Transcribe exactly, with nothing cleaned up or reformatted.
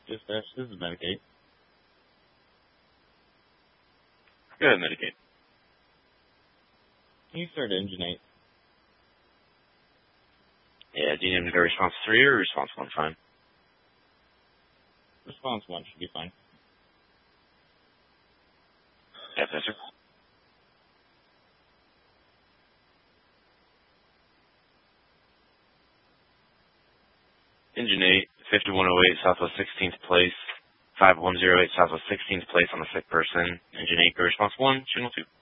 Dispatch, this is Medicaid. Go ahead, Medicaid. Can you start engine eight? Yeah, do you need to go response three or response one fine? Response one should be fine. Yes, yes, sir. Engine eight, fifty-one oh eight, Southwest sixteenth place. five one zero eight, Southwest sixteenth place on the sick person. Engine eight, go response one, channel two.